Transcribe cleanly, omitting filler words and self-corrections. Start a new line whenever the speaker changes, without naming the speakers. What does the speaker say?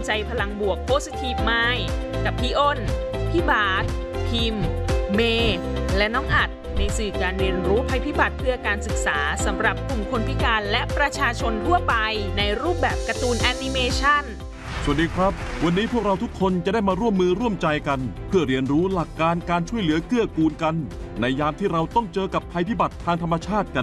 ใจพลังบวก Positive Mind กับพี่อ้น พี่บาสพิมพ์ เมย์และน้องอัดในสื่อการเรียนรู้ภัยพิบัติเพื่อการศึกษาสำหรับกลุ่มคนพิการและประชาชนทั่วไปในรูปแบบการ์ตูนแอนิเมชัน
สวัสดีครับวันนี้พวกเราทุกคนจะได้มาร่วมมือร่วมใจกันเพื่อเรียนรู้หลักการการช่วยเหลือเกื้อกูลกันในยามที่เราต้องเจอกับภัยพิบัติทางธรรมชาติกัน